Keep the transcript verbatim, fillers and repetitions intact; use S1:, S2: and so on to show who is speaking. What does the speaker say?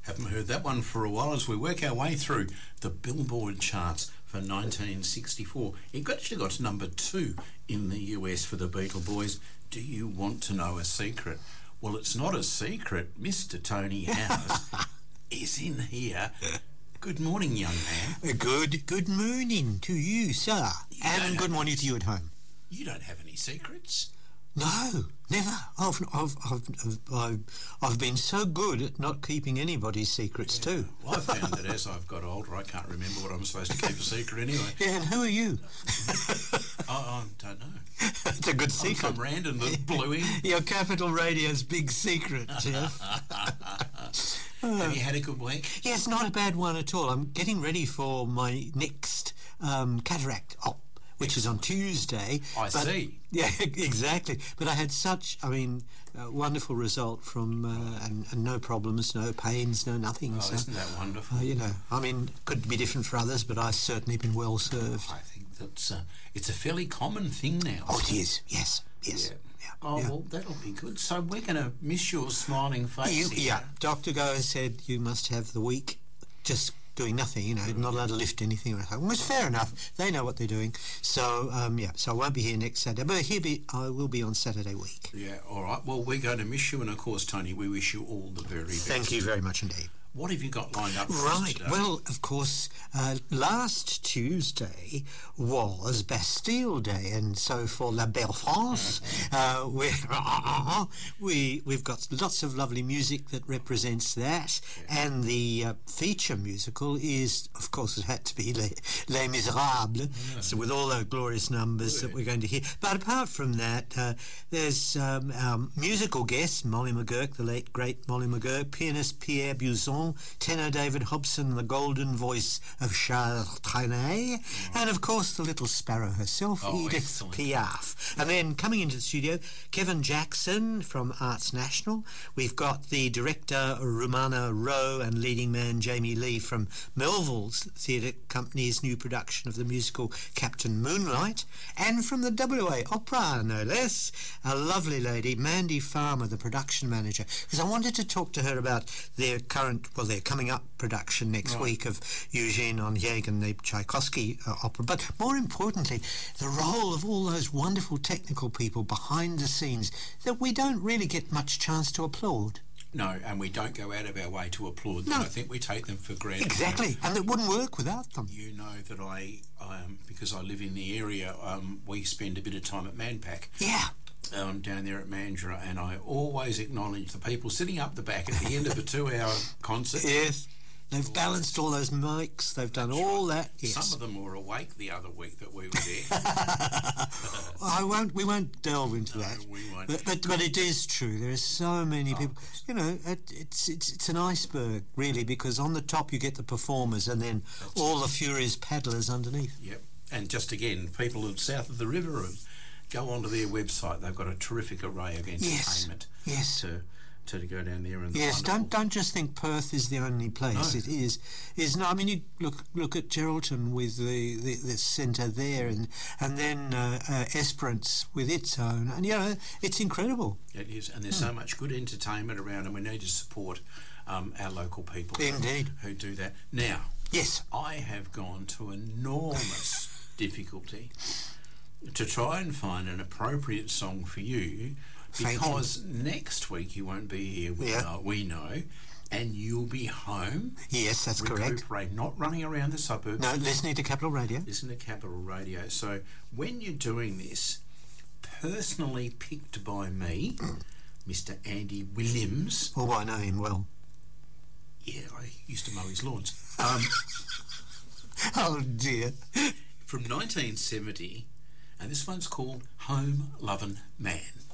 S1: Haven't heard that one for a while as we work our way through the Billboard charts for nineteen sixty-four. It actually got to number two in the U S for the Beatle Boys. Do you want to know a secret? Well, it's not a secret. Mister Tony House is in here. Good morning, young man.
S2: Good good morning to you, sir.
S1: You
S2: and good morning to you at home.
S1: You don't have any secrets?
S2: No, never. I've, I've, I've, I've, I've, I've been so good at not keeping anybody's secrets
S1: Yeah.
S2: too.
S1: Well, I found that as I've got older, I can't remember what I'm supposed to keep a secret anyway.
S2: Yeah, and who are you?
S1: I, I don't know.
S2: It's a good
S1: I'm
S2: secret.
S1: some random that blew in.
S2: Your Capital Radio's big secret, Jeff.
S1: Have you had a good week?
S2: Yes, not a bad one at all. I'm getting ready for my next um, cataract op, which is on Tuesday.
S1: I
S2: but,
S1: see.
S2: Yeah, exactly. But I had such, I mean, a wonderful result from, uh, and, and no problems, no pains, no nothing.
S1: Oh,
S2: so,
S1: isn't that wonderful?
S2: uh, you know, I mean, could be different for others, but I've certainly been well served.
S1: I think that's uh, it's a fairly common thing now.
S2: Oh, it is. Yes, yes.
S1: Yeah.
S2: Yeah.
S1: Oh,
S2: yeah.
S1: well, that'll be good. So we're going to miss your smiling face
S2: You,
S1: here.
S2: yeah, Doctor Go said you must have the week just doing nothing, you know, not allowed to lift anything or anything. Well, it's fair enough. They know what they're doing. So, um, yeah, so I won't be here next Saturday, but he'll be, I will be on Saturday week.
S1: Yeah, all right. Well, we're going to miss you, and of course, Tony, we wish you all the very best.
S2: Thank you very much indeed.
S1: What have you got lined up for us
S2: Right,
S1: today?
S2: well, of course, uh, last Tuesday was Bastille Day, and so for La Belle France, uh, we're, we, we've got lots of lovely music that represents that, yeah. And the uh, feature musical is, of course, it had to be Les, Les Miserables, yeah. So with all those glorious numbers yeah. that we're going to hear. But apart from that, uh, there's um, our musical guest, Molly McGurk, the late, great Molly McGurk, pianist Pierre Buzon, tenor David Hobson, the golden voice of Charles Trenet, oh. and of course the little sparrow herself,
S1: oh,
S2: Edith
S1: excellent.
S2: Piaf. And then coming into the studio, Kevin Jackson from Arts National. We've got the director Rumana Rowe and leading man Jamie Lee from Melville's Theatre Company's new production of the musical Captain Moonlight, and from the W A Opera, no less, a lovely lady, Mandy Farmer, the production manager, because I wanted to talk to her about their current, well, their coming up production next
S1: right.
S2: week of Eugene Onegin, the Tchaikovsky uh, opera, but more importantly, the role of all those wonderful technical people behind the scenes that we don't really get much chance to applaud.
S1: No, and we don't go out of our way to applaud them.
S2: No.
S1: I think we take them for granted.
S2: Exactly, and it wouldn't work without them.
S1: You know that I, um, because I live in the area, um, we spend a bit of time at Manpack.
S2: Yeah.
S1: Um, down there at Mandurah, and I always acknowledge the people sitting up the back at the end of a two-hour concert.
S2: Yes. They've balanced all those mics. They've done
S1: That's
S2: all
S1: right.
S2: that. Yes.
S1: Some of them were awake the other week that we were there.
S2: I won't. We won't delve into
S1: no,
S2: that.
S1: We won't.
S2: But, but but it is true. There are so many
S1: oh,
S2: people. You know, it, it's it's it's an iceberg really, because on the top you get the performers, and then That's all it. the furious paddlers underneath.
S1: Yep. And just again, people south of the river go onto their website. They've got a terrific array of entertainment.
S2: Yes. Yes.
S1: To, To, to go down there and
S2: yes, don't don't just think Perth is the only place.
S1: No.
S2: It is is no. I mean, you look look at Geraldton with the, the, the centre there, and and then uh, uh, Esperance with its own, and you know it's incredible.
S1: It is, and there's mm. so much good entertainment around, and we need to support um, our local people.
S2: Indeed,
S1: who do that. Now,
S2: yes,
S1: I have gone to enormous difficulty to try and find an appropriate song for you. Because next week you won't be here, we,
S2: yeah.
S1: know, we know, and you'll be home.
S2: Yes, that's correct.
S1: Not running around the suburbs.
S2: No, listening to Capital Radio.
S1: Listening to Capital Radio. So when you're doing this, personally picked by me, Mister Andy Williams.
S2: Oh, I know him well.
S1: Yeah, I used to mow his lawns. Um,
S2: oh, dear.
S1: From nineteen seventy, and this one's called Home Lovin' Man.